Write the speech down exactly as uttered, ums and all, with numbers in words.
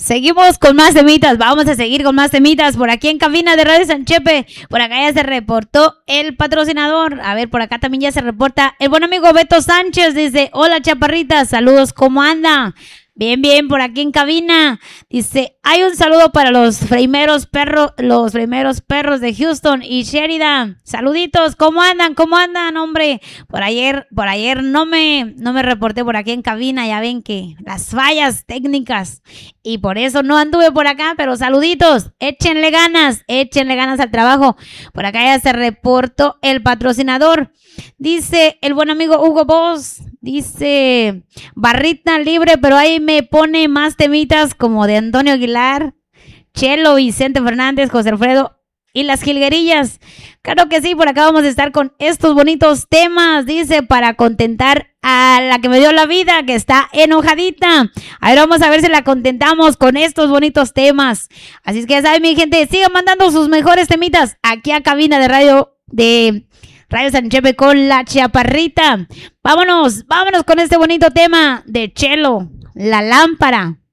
Seguimos con más temitas, vamos a seguir con más temitas por aquí en cabina de Radio San Chepe. Por acá ya se reportó el patrocinador. A ver, por acá también ya se reporta el buen amigo Beto Sánchez. Dice, hola chaparrita, saludos, ¿cómo anda? Bien, bien, por aquí en cabina. Dice, hay un saludo para los primeros perros, los primeros perros de Houston y Sheridan. Saluditos, ¿cómo andan? ¿Cómo andan, hombre? Por ayer, por ayer no me, no me reporté por aquí en cabina. Ya ven que las fallas técnicas y por eso no anduve por acá, pero saluditos. Échenle ganas, échenle ganas al trabajo. Por acá ya se reportó el patrocinador. Dice el buen amigo Hugo Boss, dice, barrita libre, pero ahí me pone más temitas como de Antonio Aguilar, Chelo, Vicente Fernández, José Alfredo y las jilguerillas. Claro que sí, por acá vamos a estar con estos bonitos temas, dice, para contentar a la que me dio la vida, que está enojadita. A ver, vamos a ver si la contentamos con estos bonitos temas. Así es que ya saben, mi gente, sigan mandando sus mejores temitas aquí a cabina de radio de Radio San Chepe con la chaparrita. Vámonos, vámonos con este bonito tema de Chelo, La Lámpara.